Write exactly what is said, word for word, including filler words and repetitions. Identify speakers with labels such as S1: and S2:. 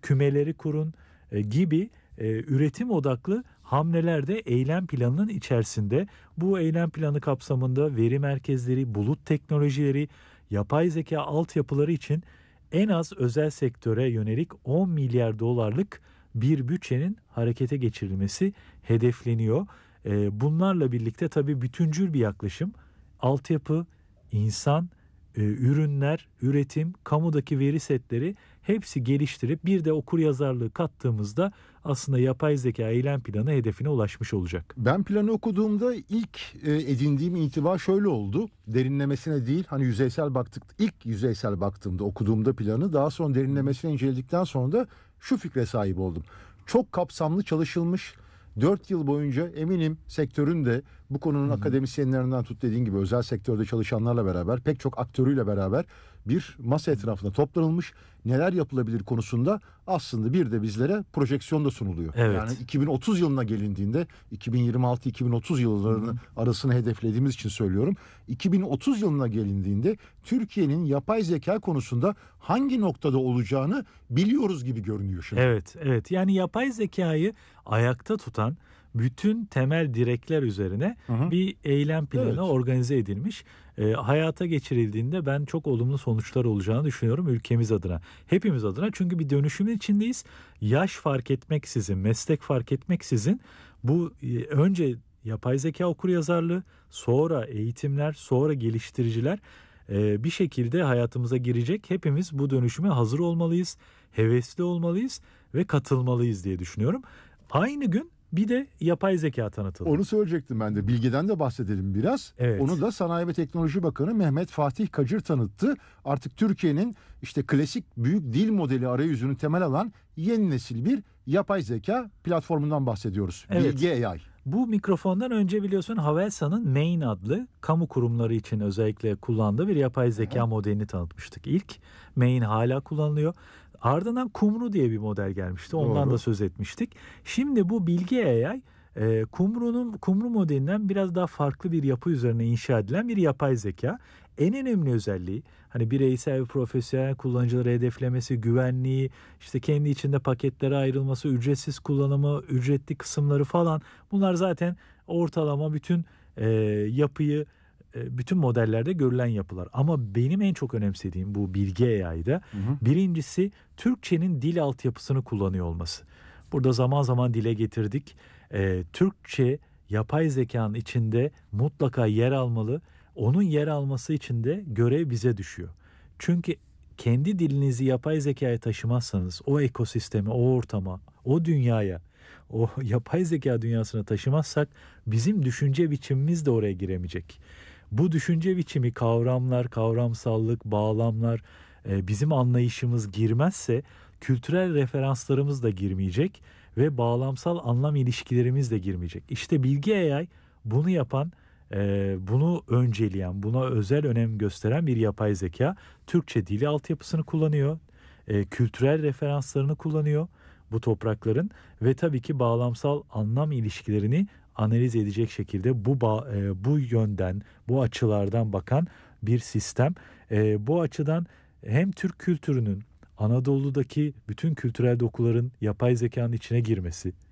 S1: kümeleri kurun e, gibi e, üretim odaklı hamleler de eylem planının içerisinde. Bu eylem planı kapsamında veri merkezleri, bulut teknolojileri, yapay zeka altyapıları için en az özel sektöre yönelik on milyar dolarlık bir bütçenin harekete geçirilmesi hedefleniyor. E, bunlarla birlikte tabii bütüncül bir yaklaşım, altyapı, insan, e, ürünler, üretim, kamudaki veri setleri hepsi geliştirip bir de okuryazarlığı kattığımızda aslında yapay zeka eylem planı hedefine ulaşmış olacak.
S2: Ben planı okuduğumda ilk e, edindiğim intiba şöyle oldu. Derinlemesine değil, hani yüzeysel baktık. İlk yüzeysel baktığımda, okuduğumda planı, daha sonra derinlemesine inceledikten sonra da şu fikre sahip oldum. Çok kapsamlı çalışılmış. dört yıl boyunca eminim sektörün de bu konunun Hı-hı. akademisyenlerinden tut, dediğin gibi özel sektörde çalışanlarla beraber, pek çok aktörüyle beraber bir masa etrafında toplanılmış, neler yapılabilir konusunda aslında bir de bizlere projeksiyon da sunuluyor.
S1: Evet.
S2: Yani iki bin otuz yılına gelindiğinde, iki bin yirmi altı iki bin otuz yıllarının Hı-hı. arasını hedeflediğimiz için söylüyorum. iki bin otuz yılına gelindiğinde Türkiye'nin yapay zeka konusunda hangi noktada olacağını biliyoruz gibi görünüyor şimdi.
S1: Evet, evet. Yani yapay zekayı ayakta tutan bütün temel direkler üzerine hı hı. bir eylem planı evet. organize edilmiş. E, hayata geçirildiğinde ben çok olumlu sonuçlar olacağını düşünüyorum ülkemiz adına. Hepimiz adına, çünkü bir dönüşümün içindeyiz. Yaş fark etmeksizin, meslek fark etmeksizin bu e, önce yapay zeka okuryazarlığı, sonra eğitimler, sonra geliştiriciler e, bir şekilde hayatımıza girecek. Hepimiz bu dönüşüme hazır olmalıyız, hevesli olmalıyız ve katılmalıyız diye düşünüyorum. Aynı gün bir de yapay zeka tanıtıldı.
S2: Onu söyleyecektim ben de. Bilgiden de bahsedelim biraz.
S1: Evet.
S2: Onu da Sanayi ve Teknoloji Bakanı Mehmet Fatih Kacır tanıttı. Artık Türkiye'nin işte klasik büyük dil modeli arayüzünü temel alan yeni nesil bir yapay zeka platformundan bahsediyoruz.
S1: Evet.
S2: Bilge A I.
S1: Bu mikrofondan önce biliyorsun Havelsan'ın Main adlı kamu kurumları için özellikle kullandığı bir yapay zeka Hı. modelini tanıtmıştık. İlk Main hala kullanılıyor. Ardından Kumru diye bir model gelmişti. Ondan Doğru. da söz etmiştik. Şimdi bu Bilge A I e, Kumru'nun Kumru modelinden biraz daha farklı bir yapı üzerine inşa edilen bir yapay zeka. En önemli özelliği hani bireysel ve profesyonel kullanıcıları hedeflemesi, güvenliği, işte kendi içinde paketlere ayrılması, ücretsiz kullanımı, ücretli kısımları falan. Bunlar zaten ortalama bütün e, yapıyı bütün modellerde görülen yapılar. Ama benim en çok önemsediğim bu Bilge A I'da hı hı. birincisi Türkçenin dil altyapısını kullanıyor olması. Burada zaman zaman dile getirdik. Ee, Türkçe yapay zekanın içinde mutlaka yer almalı. Onun yer alması için de görev bize düşüyor. Çünkü kendi dilinizi yapay zekaya taşımazsanız o ekosisteme, o ortama, o dünyaya, o yapay zeka dünyasına taşımazsak bizim düşünce biçimimiz de oraya giremeyecek. Bu düşünce biçimi, kavramlar, kavramsallık, bağlamlar e, bizim anlayışımız girmezse kültürel referanslarımız da girmeyecek ve bağlamsal anlam ilişkilerimiz de girmeyecek. İşte Bilge A I bunu yapan, e, bunu önceleyen, buna özel önem gösteren bir yapay zeka. Türkçe dili altyapısını kullanıyor, e, kültürel referanslarını kullanıyor bu toprakların ve tabii ki bağlamsal anlam ilişkilerini analiz edecek şekilde bu ba- e, bu yönden, bu açılardan bakan bir sistem. E, bu açıdan hem Türk kültürünün Anadolu'daki bütün kültürel dokuların yapay zekanın içine girmesi,